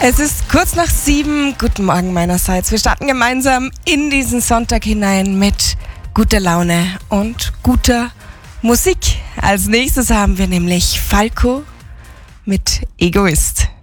Es ist kurz nach 7. Guten Morgen meinerseits. Wir starten gemeinsam in diesen Sonntag hinein mit guter Laune und guter Musik. Als nächstes haben wir nämlich Falco mit Egoist.